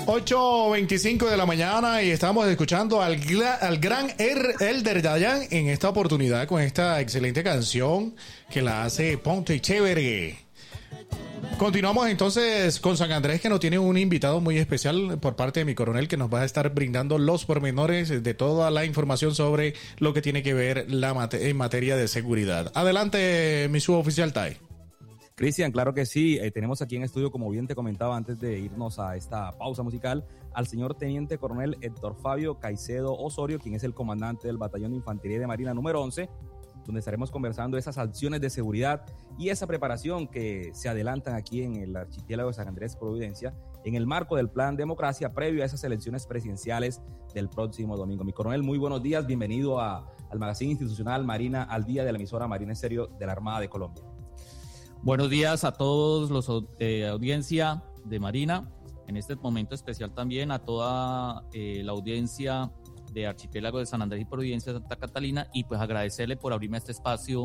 8:25 de la mañana y estamos escuchando al gran Elder Dayan en esta oportunidad con esta excelente canción que la hace Ponte Chévere. Continuamos entonces con San Andrés, que nos tiene un invitado muy especial por parte de mi coronel, que nos va a estar brindando los pormenores de toda la información sobre lo que tiene que ver en materia de seguridad. Adelante, mi suboficial Tai. Cristian, claro que sí. Tenemos aquí en estudio, como bien te comentaba antes de irnos a esta pausa musical, al señor Teniente Coronel Héctor Fabio Caicedo Osorio, quien es el comandante del Batallón de Infantería de Marina número 11, donde estaremos conversando esas acciones de seguridad y esa preparación que se adelantan aquí en el archipiélago de San Andrés Providencia en el marco del Plan Democracia previo a esas elecciones presidenciales del próximo domingo. Mi coronel, muy buenos días, bienvenido al magazine institucional Marina al Día de la emisora Marina en Serio de la Armada de Colombia. Buenos días a todos los audiencia de Marina, en este momento especial también a toda la audiencia de Archipiélago de San Andrés y Providencia de Santa Catalina, y pues agradecerle por abrirme este espacio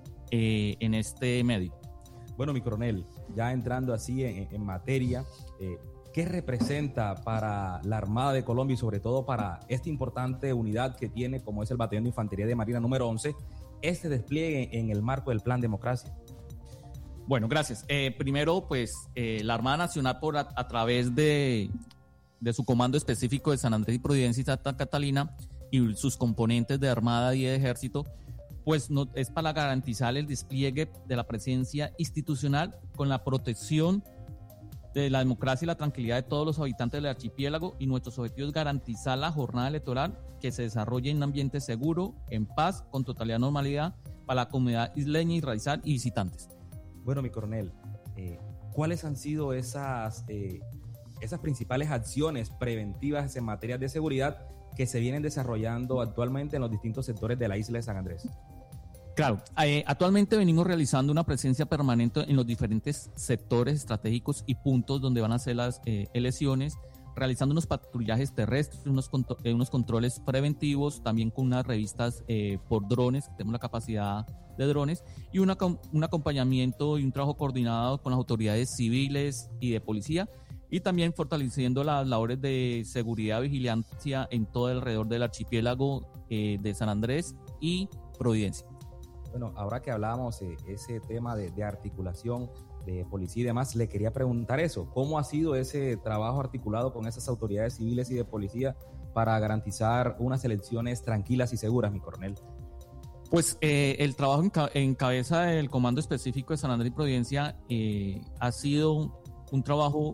en este medio. Bueno, mi coronel, ya entrando así en materia, ¿qué representa para la Armada de Colombia y sobre todo para esta importante unidad que tiene como es el Batallón de Infantería de Marina número 11, este despliegue en el marco del Plan Democracia? Bueno, gracias. Primero, pues la Armada Nacional a través de su comando específico de San Andrés y Providencia y Santa Catalina y sus componentes de Armada y de Ejército, pues es para garantizar el despliegue de la presencia institucional con la protección de la democracia y la tranquilidad de todos los habitantes del archipiélago, y nuestros objetivos es garantizar la jornada electoral que se desarrolle en un ambiente seguro, en paz, con totalidad de normalidad para la comunidad isleña y raizal y visitantes. Bueno, mi coronel, ¿cuáles han sido esas principales acciones preventivas en materia de seguridad que se vienen desarrollando actualmente en los distintos sectores de la isla de San Andrés? Claro, actualmente venimos realizando una presencia permanente en los diferentes sectores estratégicos y puntos donde van a ser las elecciones, realizando unos patrullajes terrestres, unos controles preventivos, también con unas revistas por drones, tenemos la capacidad de drones, y un acompañamiento y un trabajo coordinado con las autoridades civiles y de policía, y también fortaleciendo las labores de seguridad y vigilancia en todo alrededor del archipiélago de San Andrés y Providencia. Bueno, ahora que hablábamos ese tema de articulación de policía y demás, le quería preguntar eso. ¿Cómo ha sido ese trabajo articulado con esas autoridades civiles y de policía para garantizar unas elecciones tranquilas y seguras, mi coronel? Pues el trabajo en cabeza del Comando Específico de San Andrés y Providencia ha sido un trabajo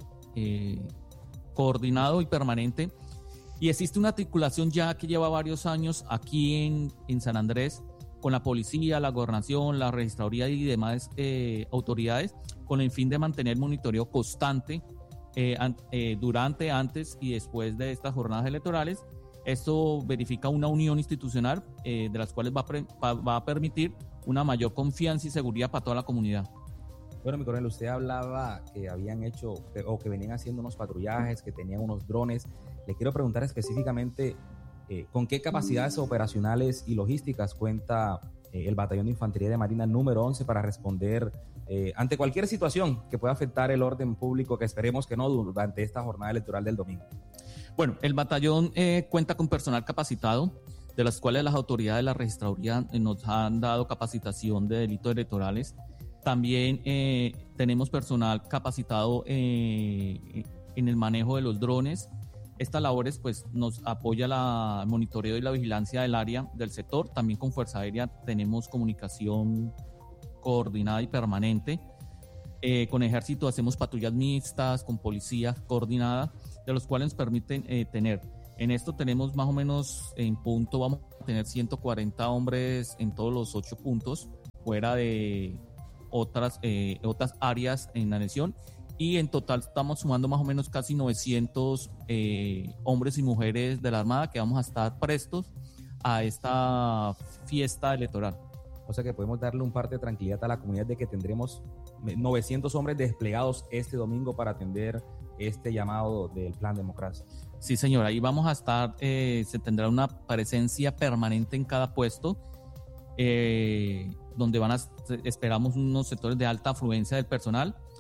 coordinado y permanente, y existe una articulación ya que lleva varios años aquí en San Andrés con la policía, la gobernación, la registraduría y demás autoridades, con el fin de mantener monitoreo constante durante, antes y después de estas jornadas electorales. Esto verifica una unión institucional de las cuales va a permitir una mayor confianza y seguridad para toda la comunidad. Bueno, mi coronel, usted hablaba que habían hecho o que venían haciendo unos patrullajes, que tenían unos drones. Le quiero preguntar específicamente con qué capacidades operacionales y logísticas cuenta el Batallón de Infantería de Marina número 11 para responder ante cualquier situación que pueda afectar el orden público, que esperemos que no durante esta jornada electoral del domingo. Bueno, el batallón cuenta con personal capacitado, de las cuales las autoridades de la registraduría nos han dado capacitación de delitos electorales. También tenemos personal capacitado en el manejo de los drones. Estas labores pues nos apoya el monitoreo y la vigilancia del área del sector. También con Fuerza Aérea tenemos comunicación coordinada y permanente. Con Ejército hacemos patrullas mixtas, con policía coordinada, de los cuales nos permiten tener. En esto tenemos más o menos en punto, vamos a tener 140 hombres en todos los 8 puntos, fuera de otras áreas en la nación. Y en total estamos sumando más o menos casi 900 hombres y mujeres de la Armada que vamos a estar prestos a esta fiesta electoral. O sea que podemos darle un parte de tranquilidad a la comunidad de que tendremos 900 hombres desplegados este domingo para atender este llamado del Plan Democracia. Sí, señora, ahí vamos a estar, se tendrá una presencia permanente en cada puesto, donde esperamos unos sectores de alta afluencia del personal.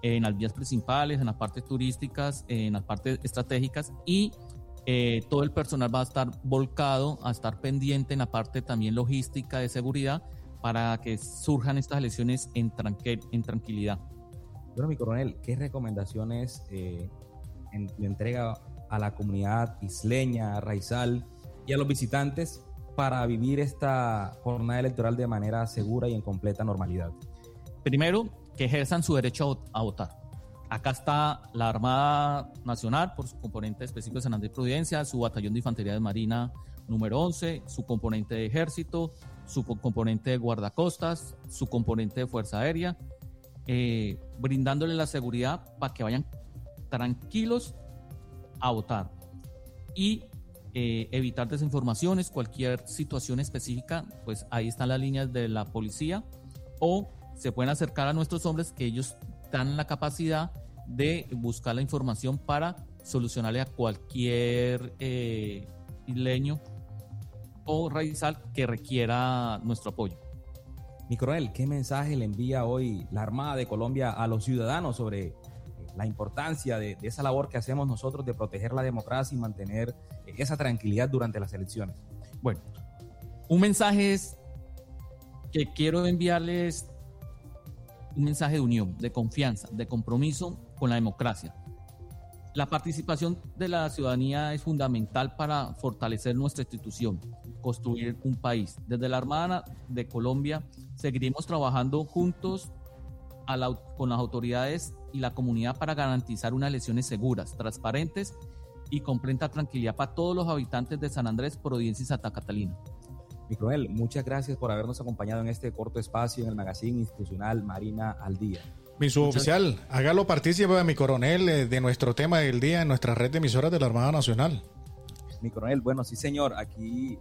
en las vías principales, en las partes turísticas, en las partes estratégicas, y todo el personal va a estar volcado a estar pendiente en la parte también logística de seguridad para que surjan estas elecciones en tranquilidad. Bueno, mi coronel, ¿qué recomendaciones le entrega a la comunidad isleña, raizal y a los visitantes para vivir esta jornada electoral de manera segura y en completa normalidad? Primero, que ejerzan su derecho a votar. Acá está la Armada Nacional por su componente específico de San Andrés Providencia, su batallón de infantería de marina número 11, su componente de ejército, su componente de guardacostas, su componente de fuerza aérea, brindándole la seguridad para que vayan tranquilos a votar y evitar desinformaciones, cualquier situación específica, pues ahí están las líneas de la policía, o se pueden acercar a nuestros hombres que ellos dan la capacidad de buscar la información para solucionarle a cualquier isleño o raizal que requiera nuestro apoyo. Mi coronel, ¿qué mensaje le envía hoy la Armada de Colombia a los ciudadanos sobre la importancia de esa labor que hacemos nosotros de proteger la democracia y mantener esa tranquilidad durante las elecciones? Bueno, un mensaje es que quiero enviarles un mensaje de unión, de confianza, de compromiso con la democracia. La participación de la ciudadanía es fundamental para fortalecer nuestra institución, construir un país. Desde la Armada de Colombia seguiremos trabajando juntos con las autoridades y la comunidad para garantizar unas elecciones seguras, transparentes y con plena tranquilidad para todos los habitantes de San Andrés, Providencia y Santa Catalina. Mi coronel, muchas gracias por habernos acompañado en este corto espacio en el magazine institucional Marina al Día. Mi suboficial, hágalo partícipe a mi coronel de nuestro tema del día en nuestra red de emisoras de la Armada Nacional. Mi coronel, bueno, sí señor, aquí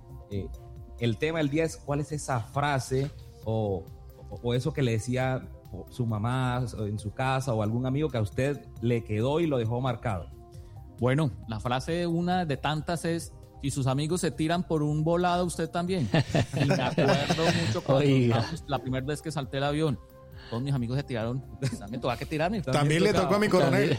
el tema del día es cuál es esa frase o eso que le decía su mamá en su casa o algún amigo que a usted le quedó y lo dejó marcado. Bueno, la frase, una de tantas, es: si sus amigos se tiran por un volado, usted también. Y me acuerdo mucho cuando la primera vez que salté el avión, todos mis amigos se tiraron. Me toca que tirarme. También le tocó a mi coronel.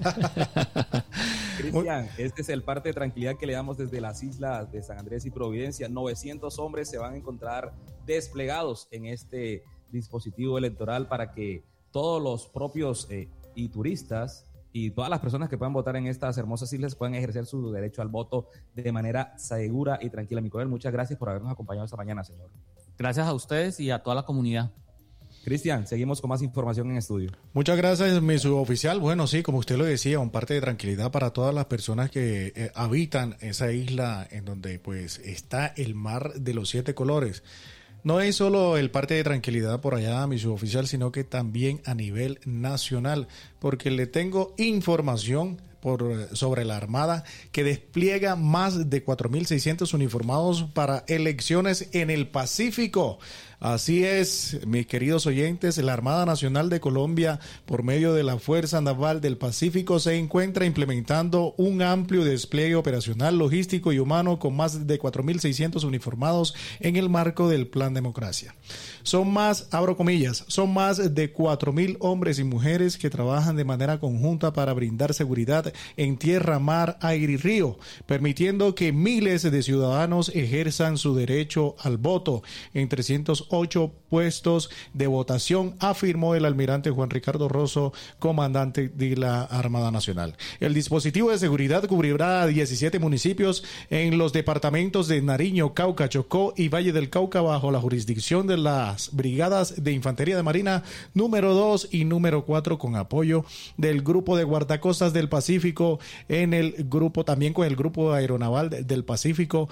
Cristian, este es el parte de tranquilidad que le damos desde las islas de San Andrés y Providencia. 900 hombres se van a encontrar desplegados en este dispositivo electoral para que todos los propios y turistas y todas las personas que puedan votar en estas hermosas islas puedan ejercer su derecho al voto de manera segura y tranquila. Mi coronel, muchas gracias por habernos acompañado esta mañana, señor. Gracias a ustedes y a toda la comunidad. Cristian, seguimos con más información en estudio. Muchas gracias, mi suboficial. Bueno, sí, como usted lo decía, un parte de tranquilidad para todas las personas que habitan esa isla en donde pues está el mar de los 7 colores. No es solo el parte de tranquilidad por allá, mi suboficial, sino que también a nivel nacional, porque le tengo información sobre la Armada que despliega más de 4.600 uniformados para elecciones en el Pacífico. Así es, mis queridos oyentes, la Armada Nacional de Colombia, por medio de la Fuerza Naval del Pacífico, se encuentra implementando un amplio despliegue operacional, logístico y humano con más de 4.600 uniformados en el marco del Plan Democracia. Son más, abro comillas, son más de 4.000 hombres y mujeres que trabajan de manera conjunta para brindar seguridad en tierra, mar, aire y río, permitiendo que miles de ciudadanos ejerzan su derecho al voto en 308 puestos de votación, afirmó el almirante Juan Ricardo Rosso, comandante de la Armada Nacional. El dispositivo de seguridad cubrirá 17 municipios en los departamentos de Nariño, Cauca, Chocó y Valle del Cauca bajo la jurisdicción de las Brigadas de Infantería de Marina número 2 y número 4 con apoyo del Grupo de Guardacostas del Pacífico en el grupo, también con el Grupo Aeronaval del Pacífico.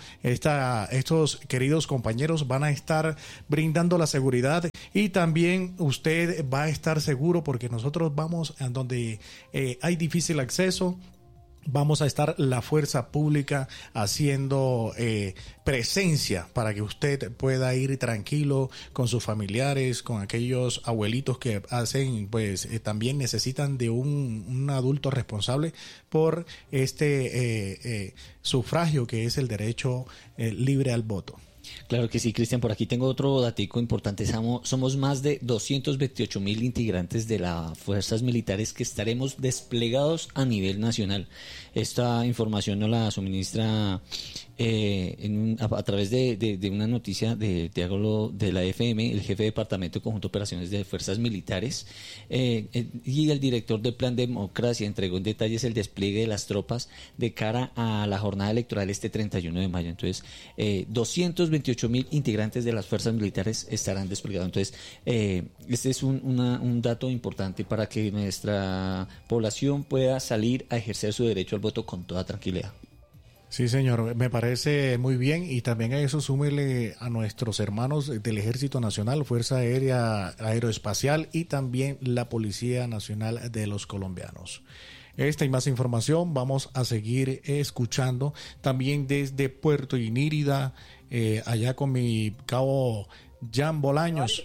Estos queridos compañeros van a estar brindando la seguridad y también usted va a estar seguro porque nosotros vamos a donde hay difícil acceso. Vamos a estar la fuerza pública haciendo presencia para que usted pueda ir tranquilo con sus familiares, con aquellos abuelitos que hacen, pues también necesitan de un adulto responsable por este sufragio que es el derecho libre al voto. Claro que sí, Cristian. Por aquí tengo otro datico importante. Somos más de 228.000 integrantes de las fuerzas militares que estaremos desplegados a nivel nacional. Esta información nos la suministra a través de una noticia de la FM, el jefe de Departamento de Conjunto de Operaciones de Fuerzas Militares, y el director del Plan Democracia entregó en detalles el despliegue de las tropas de cara a la jornada electoral este 31 de mayo. Entonces, 228.000 integrantes de las fuerzas militares estarán desplegados. Entonces, este es un dato importante para que nuestra población pueda salir a ejercer su derecho al voto con toda tranquilidad. Sí, señor, me parece muy bien, y también a eso súmele a nuestros hermanos del Ejército Nacional, Fuerza Aérea Aeroespacial y también la Policía Nacional de los Colombianos. Esta y más información vamos a seguir escuchando también desde Puerto Inírida, allá con mi cabo Jan Bolaños.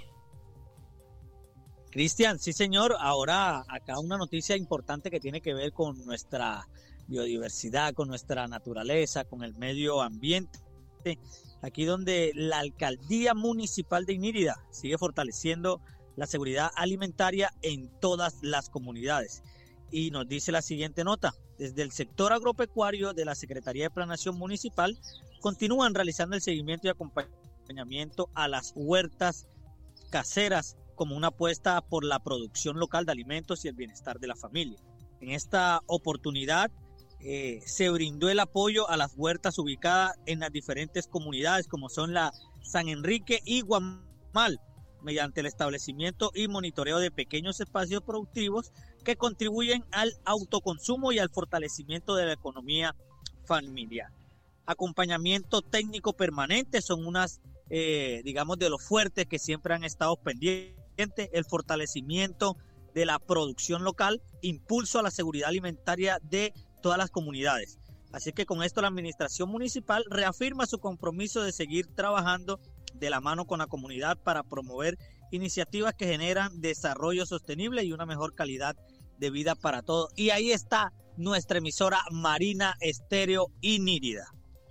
Cristian, sí señor, ahora acá una noticia importante que tiene que ver con nuestra biodiversidad, con nuestra naturaleza, con el medio ambiente. Aquí donde la Alcaldía Municipal de Inírida sigue fortaleciendo la seguridad alimentaria en todas las comunidades. Y nos dice la siguiente nota: desde el sector agropecuario de la Secretaría de Planeación Municipal continúan realizando el seguimiento y acompañamiento a las huertas caseras como una apuesta por la producción local de alimentos y el bienestar de la familia. En esta oportunidad se brindó el apoyo a las huertas ubicadas en las diferentes comunidades como son la San Enrique y Guamal, mediante el establecimiento y monitoreo de pequeños espacios productivos que contribuyen al autoconsumo y al fortalecimiento de la economía familiar. Acompañamiento técnico permanente son unas, digamos, de los fuertes que siempre han estado pendientes, el fortalecimiento de la producción local, impulso a la seguridad alimentaria de todas las comunidades. Así que con esto la administración municipal reafirma su compromiso de seguir trabajando de la mano con la comunidad para promover iniciativas que generan desarrollo sostenible y una mejor calidad de vida para todos. Y ahí está nuestra emisora Marina Estéreo Inírida.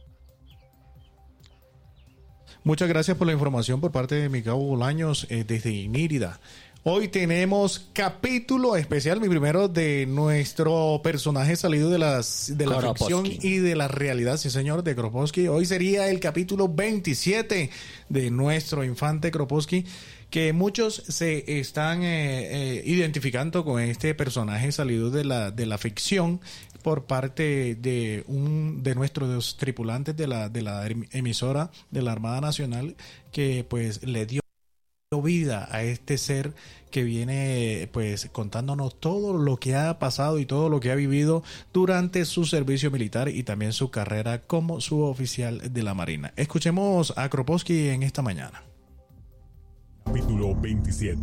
Muchas gracias por la información por parte de mi cabo Bolaños desde Inírida. Hoy tenemos capítulo especial, mi primero, de nuestro personaje salido de la ficción y de la realidad, sí señor, de Kropotkin. Hoy sería el capítulo 27 de nuestro infante Kropotkin, que muchos se están identificando con este personaje salido de la ficción por parte de nuestros tripulantes de la emisora de la Armada Nacional, que pues le dio vida a este ser que viene pues contándonos todo lo que ha pasado y todo lo que ha vivido durante su servicio militar y también su carrera como suboficial de la Marina. Escuchemos a Kropotkin en esta mañana. Capítulo 27.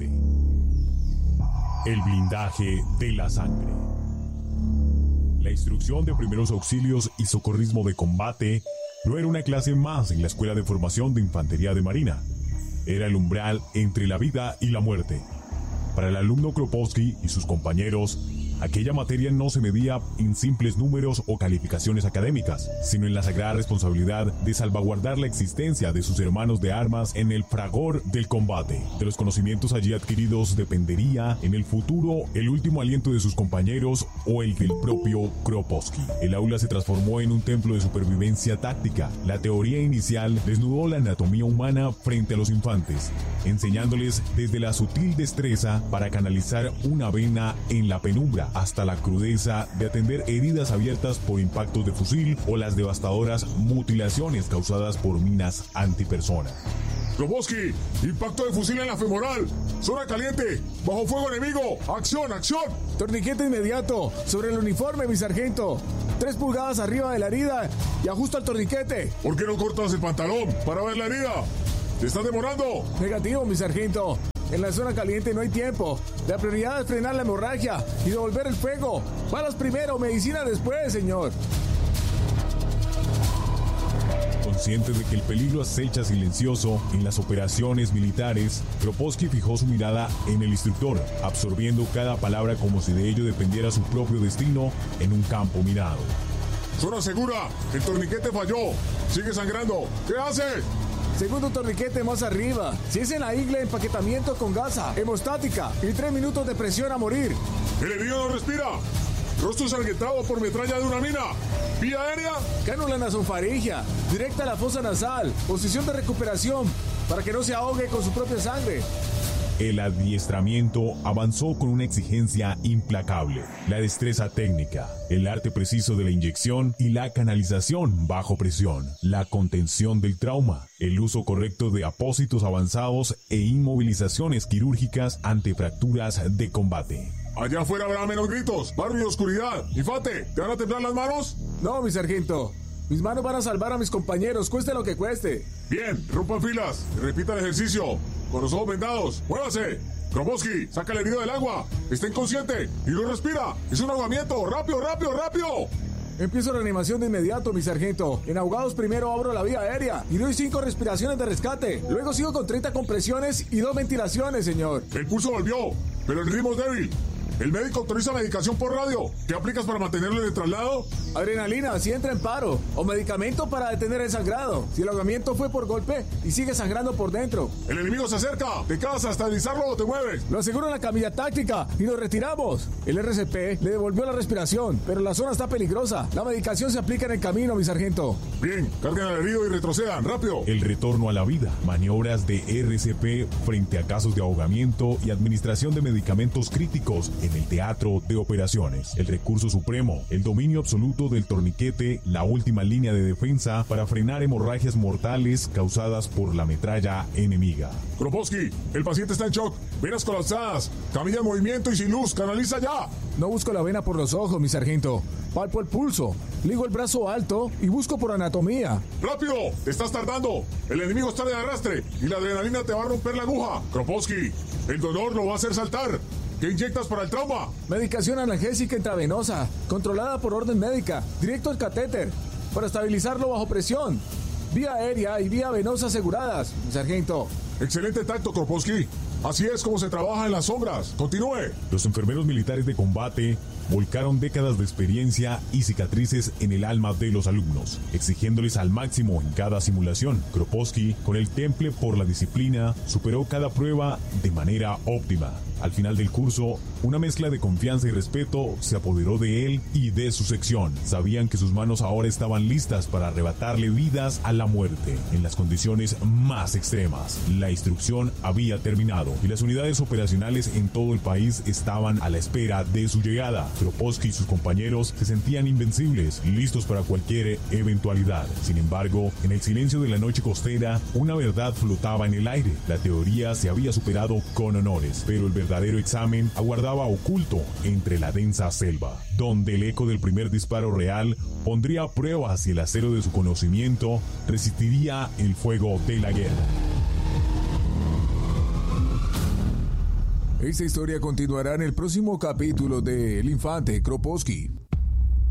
El blindaje de la sangre. La instrucción de primeros auxilios y socorrismo de combate no era una clase más en la Escuela de Formación de Infantería de Marina. Era el umbral entre la vida y la muerte. Para el alumno Kropotkin y sus compañeros, aquella materia no se medía en simples números o calificaciones académicas, sino en la sagrada responsabilidad de salvaguardar la existencia de sus hermanos de armas en el fragor del combate. De los conocimientos allí adquiridos dependería en el futuro el último aliento de sus compañeros o el del propio Kropotkin. El aula se transformó en un templo de supervivencia táctica. La teoría inicial desnudó la anatomía humana frente a los infantes, enseñándoles desde la sutil destreza para canalizar una vena en la penumbra hasta la crudeza de atender heridas abiertas por impactos de fusil o las devastadoras mutilaciones causadas por minas antipersona. Kropotkin, impacto de fusil en la femoral. Zona caliente, bajo fuego enemigo. Acción, acción. Torniquete inmediato, sobre el uniforme, mi sargento. 3 pulgadas arriba de la herida y ajusta el torniquete. ¿Por qué no cortas el pantalón para ver la herida? ¿Te estás demorando? Negativo, mi sargento. En la zona caliente no hay tiempo. La prioridad es frenar la hemorragia y devolver el fuego. Balas primero, medicina después, señor. Consciente de que el peligro acecha silencioso en las operaciones militares, Kropotkin fijó su mirada en el instructor, absorbiendo cada palabra como si de ello dependiera su propio destino en un campo minado. Zona segura, el torniquete falló. Sigue sangrando. ¿Qué hace? Segundo torniquete más arriba. Si es en la ingle, empaquetamiento con gasa, hemostática y 3 minutos de presión a morir. El enemigo no respira. Rostro ensangrentado por metralla de una mina. Vía aérea. Cánula nasofaringia, directa a la fosa nasal. Posición de recuperación para que no se ahogue con su propia sangre. El adiestramiento avanzó con una exigencia implacable, la destreza técnica, el arte preciso de la inyección y la canalización bajo presión, la contención del trauma, el uso correcto de apósitos avanzados e inmovilizaciones quirúrgicas ante fracturas de combate. Allá afuera habrá menos gritos, barro y oscuridad. Infante, ¿te van a temblar las manos? No, mi sargento. Mis manos van a salvar a mis compañeros, cueste lo que cueste. Bien, rompan filas y repita el ejercicio. Con los ojos vendados, muévase. Kroposki, saca el herido del agua. Está inconsciente y no respira. Es un ahogamiento. ¡Rápido, rápido, rápido! Empiezo reanimación de inmediato, mi sargento. En ahogados primero abro la vía aérea y doy 5 respiraciones de rescate. Luego sigo con 30 compresiones y 2 ventilaciones, señor. El pulso volvió, pero el ritmo es débil. El médico autoriza medicación por radio. ¿Qué aplicas para mantenerlo en el traslado? Adrenalina, si entra en paro. O medicamento para detener el sangrado. Si el ahogamiento fue por golpe y sigue sangrando por dentro. El enemigo se acerca. ¿Te quedas a estabilizarlo o te mueves? Lo aseguro en la camilla táctica y nos retiramos. El RCP le devolvió la respiración, pero la zona está peligrosa. La medicación se aplica en el camino, mi sargento. Bien, carguen al herido y retrocedan. ¡Rápido! El retorno a la vida, maniobras de RCP frente a casos de ahogamiento y administración de medicamentos críticos en el teatro de operaciones. El recurso supremo, el dominio absoluto del torniquete, la última línea de defensa para frenar hemorragias mortales causadas por la metralla enemiga. Kroposki, el paciente está en shock. Venas colapsadas, camilla en movimiento y sin luz. Canaliza ya. No busco la vena por los ojos, mi sargento. Palpo el pulso, ligo el brazo alto y busco por anatomía. ¡Rápido! ¡Te estás tardando! El enemigo está de arrastre y la adrenalina te va a romper la aguja. Kroposki, el dolor lo va a hacer saltar. ¿Qué inyectas para el trauma? Medicación analgésica intravenosa, controlada por orden médica, directo al catéter, para estabilizarlo bajo presión. Vía aérea y vía venosa aseguradas, mi sargento. Excelente tacto, Kroposki. Así es como se trabaja en las sombras. Continúe. Los enfermeros militares de combate volcaron décadas de experiencia y cicatrices en el alma de los alumnos, exigiéndoles al máximo en cada simulación. Kroposki, con el temple por la disciplina, superó cada prueba de manera óptima. Al final del curso, una mezcla de confianza y respeto se apoderó de él y de su sección. Sabían que sus manos ahora estaban listas para arrebatarle vidas a la muerte en las condiciones más extremas. La instrucción había terminado y las unidades operacionales en todo el país estaban a la espera de su llegada. Kroposki y sus compañeros se sentían invencibles, listos para cualquier eventualidad. Sin embargo, en el silencio de la noche costera, una verdad flotaba en el aire. La teoría se había superado con honores, pero el verdadero examen aguardaba oculto entre la densa selva, donde el eco del primer disparo real pondría a prueba si el acero de su conocimiento resistiría el fuego de la guerra. Esta historia continuará en el próximo capítulo de El Infante Kroposki.